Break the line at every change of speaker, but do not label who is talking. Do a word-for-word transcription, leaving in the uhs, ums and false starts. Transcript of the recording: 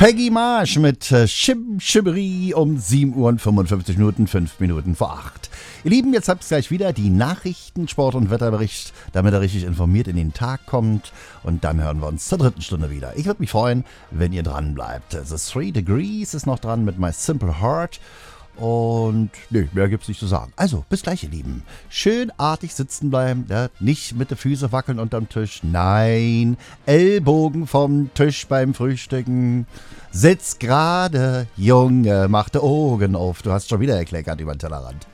Peggy Marsch mit äh, Schim Schibbery um sieben Uhr und fünfundfünfzig Minuten, fünf Minuten vor acht. Ihr Lieben, jetzt habt ihr gleich wieder die Nachrichten, Sport- und Wetterbericht, damit ihr richtig informiert in den Tag kommt. Und dann hören wir uns zur dritten Stunde wieder. Ich würde mich freuen, wenn ihr dran bleibt. The Three Degrees ist noch dran mit My Simple Heart. Und nee, mehr gibt's nicht zu sagen. Also, bis gleich, ihr Lieben. Schön artig sitzen bleiben, ja? Nicht mit den Füßen wackeln unterm Tisch. Nein, Ellbogen vom Tisch beim Frühstücken. Sitz gerade, Junge, mach die Augen auf. Du hast schon wieder gekleckert über den Tellerrand.